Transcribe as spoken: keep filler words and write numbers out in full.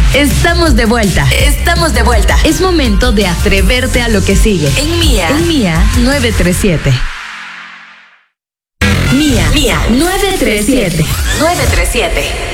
Estamos de vuelta. Estamos de vuelta. Es momento de atreverte a lo que sigue. En Mía. En Mía nueve tres siete. Mía. Mía nueve tres siete. nueve tres siete.